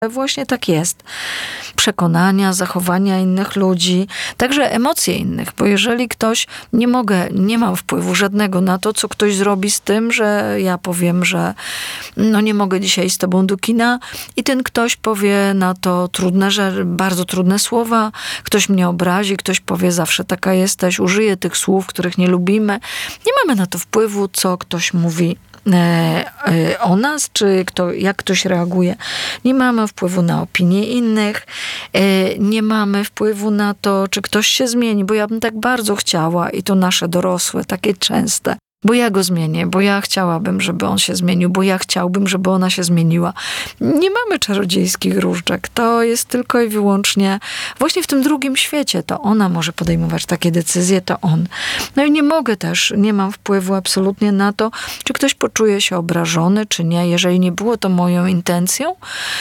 Właśnie tak jest. Przekonania, zachowania innych ludzi, także emocje innych, bo jeżeli ktoś, nie mam wpływu żadnego na to, co ktoś zrobi z tym, że ja powiem, że nie mogę dzisiaj z tobą do kina i ten ktoś powie na to bardzo trudne słowa, ktoś mnie obrazi, ktoś powie zawsze taka jesteś, użyje tych słów, których nie lubimy. Nie mamy na to wpływu, co ktoś mówi o nas, czy jak ktoś reaguje. Nie mamy wpływu na opinie innych, nie mamy wpływu na to, czy ktoś się zmieni, bo ja bym tak bardzo chciała, i to nasze dorosłe, takie częste, bo ja go zmienię, bo ja chciałabym, żeby on się zmienił, bo ja chciałbym, żeby ona się zmieniła. Nie mamy czarodziejskich różdżek. To jest tylko i wyłącznie właśnie w tym drugim świecie. To ona może podejmować takie decyzje, to on. I nie mam wpływu absolutnie na to, czy ktoś poczuje się obrażony, czy nie. Jeżeli nie było to moją intencją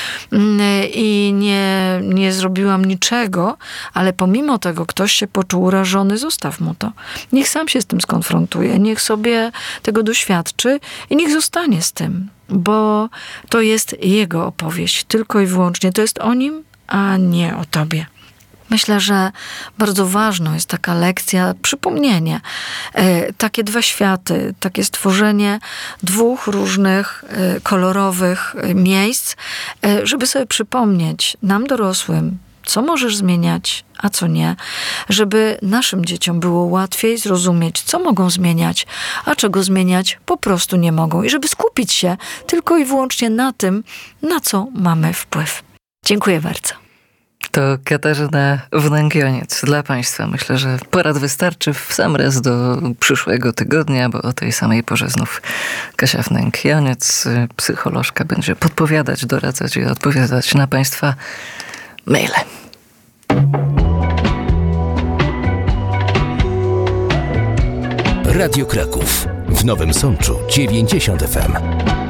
i nie zrobiłam niczego, ale pomimo tego ktoś się poczuł urażony, zostaw mu to. Niech sam się z tym skonfrontuje, niech sobie tego doświadczy i niech zostanie z tym, bo to jest jego opowieść, tylko i wyłącznie. To jest o nim, a nie o tobie. Myślę, że bardzo ważną jest taka lekcja, przypomnienie. Takie dwa światy, takie stworzenie dwóch różnych, kolorowych miejsc, żeby sobie przypomnieć nam dorosłym, co możesz zmieniać, a co nie, żeby naszym dzieciom było łatwiej zrozumieć, co mogą zmieniać, a czego zmieniać po prostu nie mogą. I żeby skupić się tylko i wyłącznie na tym, na co mamy wpływ. Dziękuję bardzo. To Katarzyna Wnękioniec dla Państwa. Myślę, że porad wystarczy w sam raz do przyszłego tygodnia, bo o tej samej porze znów Kasia Wnękioniec, psycholożka, będzie podpowiadać, doradzać i odpowiadać na Państwa maile. Radio Kraków w Nowym Sączu 90 FM.